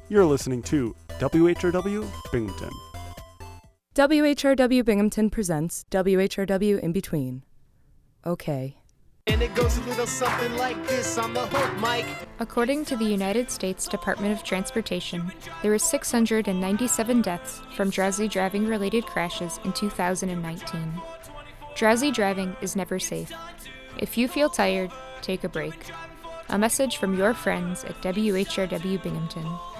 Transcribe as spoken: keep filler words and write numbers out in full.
You're listening to W H R W Binghamton. W H R W Binghamton presents W H R W In Between. Okay. And it goes a little something like this on the hook, Mike. According to the United States Department of Transportation, there were six hundred ninety-seven deaths from drowsy driving-related crashes in two thousand nineteen. Drowsy driving is never safe. If you feel tired, take a break. A message from your friends at W H R W Binghamton.